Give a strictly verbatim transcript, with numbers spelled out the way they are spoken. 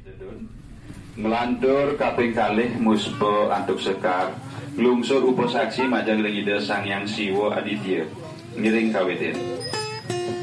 Melantur kaping kalih muspa antuk sekar nglungsur upasaksi majang Ida Sang Hyang Siwa Aditya ngiring kawitin.